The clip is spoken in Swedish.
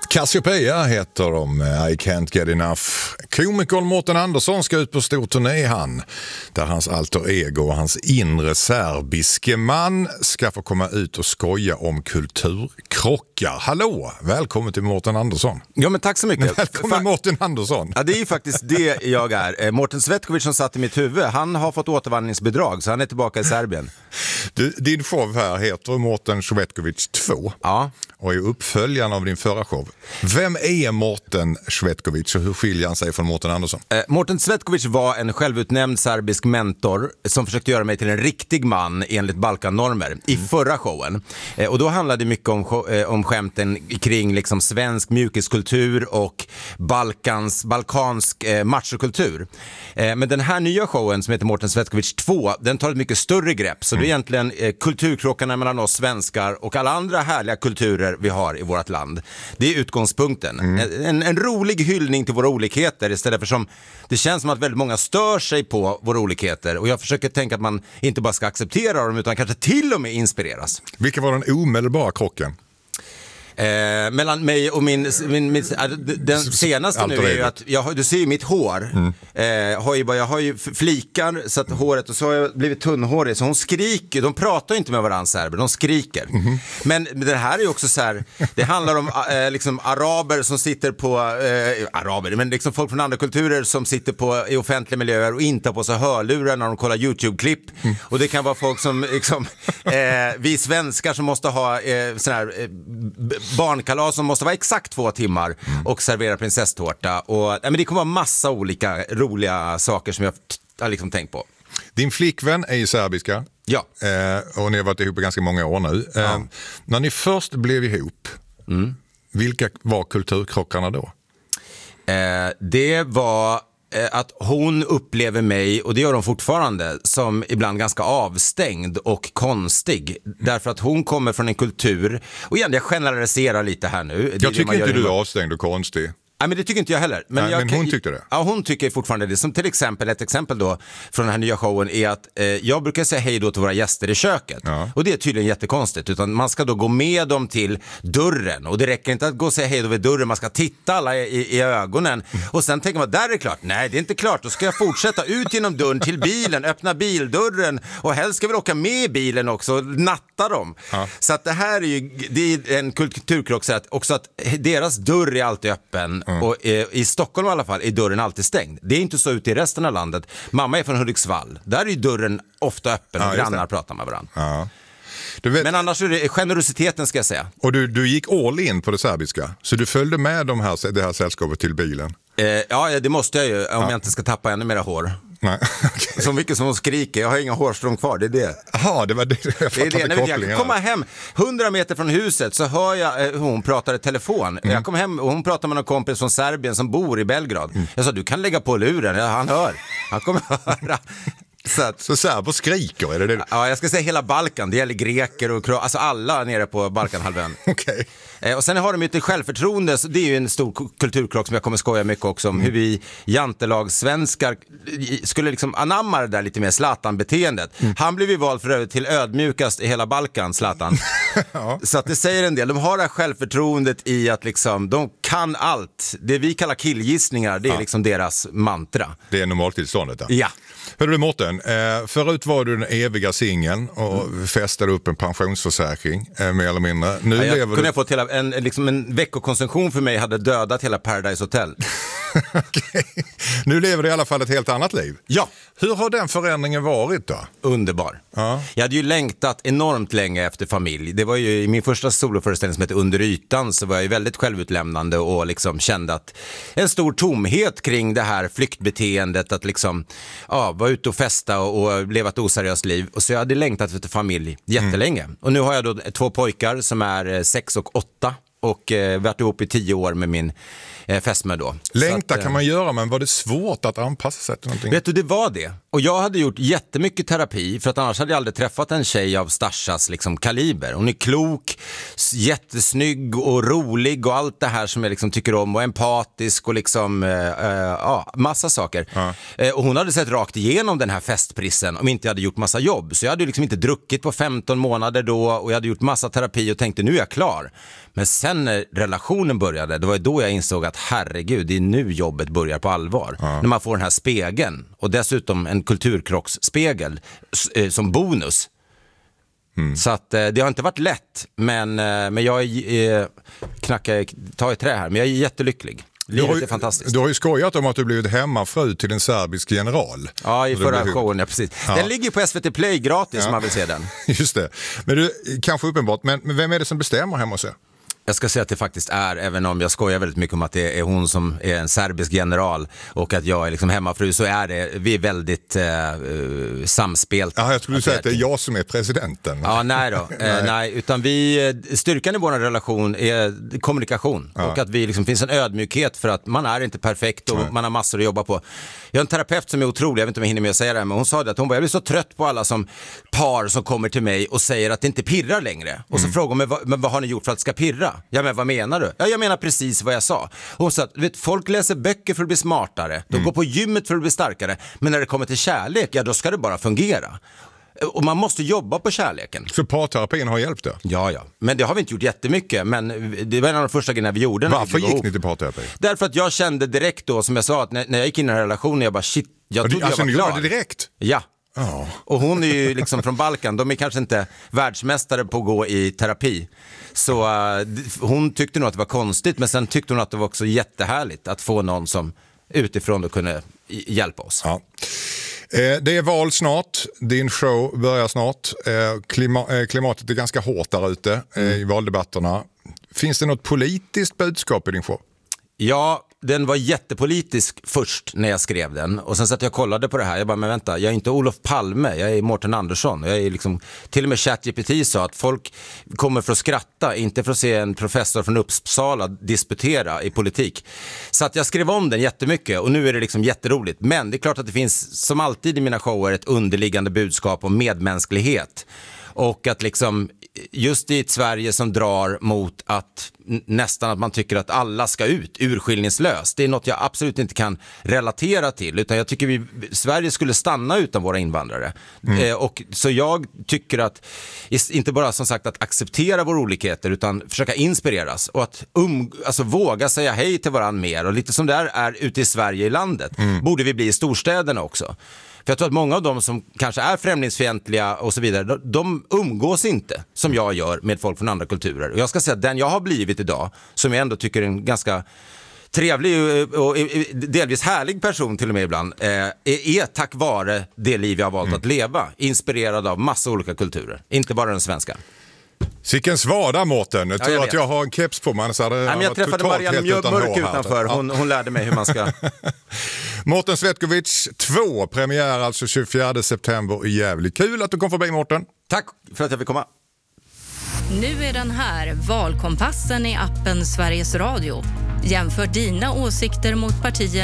Cassiopeia heter de, I can't get enough. Komikern Mårten Andersson ska ut på stor turné där hans alter ego och hans inre serbiske man ska få komma ut och skoja om kulturkrockar. Hallå, välkommen till Mårten Andersson. Ja, men tack så mycket. Välkommen Mårten Andersson. Ja, det är ju faktiskt det jag är. Mårten Cvetkovic som satt i mitt huvud, han har fått återvandringsbidrag så han är tillbaka i Serbien. Du, din show här heter Mårten Cvetkovic 2. Ja. Och är uppföljaren av din förra show. Vem är Mårten Cvetkovic och hur skiljer han sig från Mårten Andersson? Mårten Cvetkovic var en självutnämnd serbisk mentor som försökte göra mig till en riktig man enligt Balkannormer i förra showen. Och då handlade det mycket om skämten kring liksom svensk mjukiskultur och balkansk machokultur. Men den här nya showen som heter Mårten Cvetkovic 2, den tar ett mycket större grepp. Så det är egentligen kulturkrockarna mellan oss svenskar och alla andra härliga kulturer vi har i vårt land. Det är utgångspunkten. En rolig hyllning till våra olikheter istället för som det känns som att väldigt många stör sig på våra olikheter. Och jag försöker tänka att man inte bara ska acceptera dem utan kanske till och med inspireras. Vilka var den omedelbara krocken? Mellan mig och den senaste nu är ju att du ser ju mitt hår. Jag har ju flikar så att håret, och så har jag blivit tunnhårig så hon skriker, de pratar ju inte med varandra serber, de skriker. Men det här är ju också så här, det handlar om liksom araber som sitter på men liksom folk från andra kulturer som sitter i offentliga miljöer och inte har på sig hörlurar när de kollar YouTube-klipp. Och det kan vara folk som liksom vi svenskar som måste ha sån här barnkalas som måste vara exakt 2 timmar och servera prinsesstårta. Men det kommer vara massa olika roliga saker som jag har liksom tänkt på. Din flickvän är ju serbiska. Ja. Och ni har varit ihop i ganska många år nu. När ni först blev ihop, vilka var kulturkrockarna då? Det var att hon upplever mig, och det gör hon fortfarande, som ibland ganska avstängd och konstig. Därför att hon kommer från en kultur, och igen, jag generaliserar lite här nu. Jag tycker inte du är avstängd och konstig. Nej, men det tycker inte jag heller. Men hon tyckte det. Ja, hon tycker fortfarande det. Som till exempel, ett exempel då från den här nya showen är att jag brukar säga hej då till våra gäster i köket. Ja. Och det är tydligen jättekonstigt. Utan man ska då gå med dem till dörren. Och det räcker inte att gå och säga hej då vid dörren. Man ska titta alla i ögonen. Och sen tänker man, där är det klart. Nej, det är inte klart. Då ska jag fortsätta ut genom dörren till bilen. Öppna bildörren. Och helst ska vi åka med i bilen också och natta dem. Ja. Så att det här är ju, det är en kulturkrock. Också att deras dörr är alltid öppen. Och i Stockholm i alla fall är dörren alltid stängd. Det är inte så ute i resten av landet. Mamma är från Hudiksvall. Där är ju dörren ofta öppen och grannar pratar med varandra. Ja. Men annars är det generositeten, ska jag säga. Och du gick all in på det serbiska. Så du följde med det här sällskapet till bilen? Ja, det måste jag ju om jag inte ska tappa ännu mera hår. Nej, okay. Så mycket som hon skriker, jag har inga hårstrån kvar, det är det. Jaha, det var det jag fattade kopplingen. Jag kommer hem 100 meter från huset så hör jag hon pratar i telefon. Jag kom hem och hon pratar med någon kompis från Serbien som bor i Belgrad. Jag sa, du kan lägga på luren, han hör. Han kommer höra. Så serber skriker, är det? Ja, jag ska säga hela Balkan. Det gäller greker och alltså alla nere på Balkanhalvön. Okej. Och sen har de ju ett självförtroende, så det är ju en stor kulturkrock som jag kommer skoja mycket också om. Hur vi jantelag-svenskar skulle liksom anamma det där lite mer Zlatan-beteendet. Han blev ju vald för övrigt till ödmjukast i hela Balkan, Zlatan. Ja. Så att det säger en del. De har det här självförtroendet i att liksom, de kan allt. Det vi kallar killgissningar, det är liksom deras mantra. Det är normaltillståndet där. Ja. Hörru Mårten, förut var du den eviga singeln och fästade upp en pensionsförsäkring mer eller mindre. Nu lever kunde jag fått en veckokonsumtion för mig hade dödat hela Paradise Hotel. Okay. Nu lever du i alla fall ett helt annat liv. Ja. Hur har den förändringen varit då? Underbar. Ja. Jag hade ju längtat enormt länge efter familj. Det var ju i min första soloföreställning som hette Under ytan, så var jag ju väldigt självutlämnande och liksom kände att en stor tomhet kring det här flyktbeteendet, att liksom vara ute och festa och leva ett oseriöst liv. Och så jag hade längtat efter familj jättelänge. Och nu har jag då 2 pojkar som är 6 och 8 och varit ihop i 10 år med min fästmö då. Längta kan man göra, men var det svårt att anpassa sig till någonting? Vet du, det var det. Och jag hade gjort jättemycket terapi, för att annars hade jag aldrig träffat en tjej av Stashas liksom kaliber. Hon är klok, jättesnygg och rolig och allt det här som jag liksom tycker om, och empatisk och liksom massa saker. Och hon hade sett rakt igenom den här festprissen om inte jag hade gjort massa jobb. Så jag hade liksom inte druckit på 15 månader då, och jag hade gjort massa terapi och tänkte nu är jag klar. Men sen när relationen började, det var då jag insåg att herregud, det är nu jobbet börjar på allvar. När man får den här spegeln och dessutom en kulturkrocksspegel som bonus. Så att det har inte varit lätt, men jag tar i trä här, men jag är jättelycklig. Livet är fantastiskt. Du har ju skojat om att du blivit hemmafru till en serbisk general. Ja, i förra showen, ja, precis. Ja. Den ligger på SVT Play gratis om man vill se den. Just det. Men du, kanske uppenbart, men vem är det som bestämmer hemma hos er? Jag ska säga att det faktiskt är, även om jag skojar väldigt mycket om att det är hon som är en serbisk general och att jag är liksom hemmafru, så är det, vi är väldigt samspelt. Ja, jag skulle säga att det är jag som är presidenten. Ja, nej då. Nej, utan styrkan i vår relation är kommunikation. Och att vi liksom finns en ödmjukhet för att man är inte perfekt och man har massor att jobba på. Jag har en terapeut som är otrolig, jag vet inte om jag hinner med att säga det här, men hon sa det att jag blir så trött på alla som par som kommer till mig och säger att det inte pirrar längre. Och så frågar hon mig, men vad har ni gjort för att det ska pirra? Ja, men vad menar du? Ja, jag menar precis vad jag sa. Och hon sa att folk läser böcker för att bli smartare. De går på gymmet för att bli starkare. Men när det kommer till kärlek, ja då ska det bara fungera. Och man måste jobba på kärleken. Så parterapin har hjälpt det? Ja. Men det har vi inte gjort jättemycket. Men det var en av de första grejerna vi gjorde. Varför gick ni till parterapi? Därför att jag kände direkt då, som jag sa, att när jag gick in i den här relationen, jag bara shit, jag trodde jag var klar. Alltså, det direkt? Ja. Och hon är ju liksom från Balkan, de är kanske inte världsmästare på att gå i terapi. Så hon tyckte nog att det var konstigt, men sen tyckte hon att det var också jättehärligt att få någon som utifrån då kunde hjälpa oss. Ja. Det är val snart, din show börjar snart, klimatet är ganska hårt där ute i valdebatterna. Finns det något politiskt budskap i din show? Ja, den var jättepolitisk först när jag skrev den. Och sen så att jag kollade på det här, jag bara, men vänta, jag är inte Olof Palme, jag är Mårten Andersson. Jag är liksom, till och med ChatGPT sa att folk kommer för att skratta, inte för att se en professor från Uppsala disputera i politik. Så att jag skrev om den jättemycket och nu är det liksom jätteroligt. Men det är klart att det finns, som alltid i mina shower, ett underliggande budskap om medmänsklighet. Och att liksom just i ett Sverige som drar mot att nästan att man tycker att alla ska ut urskillningslöst. Det är något jag absolut inte kan relatera till, utan jag tycker Sverige skulle stanna utan våra invandrare. Och så jag tycker att inte bara som sagt att acceptera våra olikheter, utan försöka inspireras och att alltså våga säga hej till varandra mer, och lite som det är ute i Sverige i landet borde vi bli i storstäderna också. För jag tror att många av dem som kanske är främlingsfientliga och så vidare, de umgås inte som jag gör med folk från andra kulturer. Och jag ska säga att den jag har blivit idag, som jag ändå tycker är en ganska trevlig och delvis härlig person till och med ibland, är tack vare det liv jag har valt att leva. Inspirerad av massa olika kulturer, inte bara den svenska. Sicken svada, Mårten. Jag tror att jag har en keps på mig. Jag träffade Marianne Mörk utanför. Hon lärde mig hur man ska... Mårten Svetkovic 2, premiär alltså 24 september i Gävle. Kul att du kom förbi, Mårten. Tack för att jag fick komma. Nu är den här, Valkompassen i appen Sveriges Radio. Jämför dina åsikter mot partier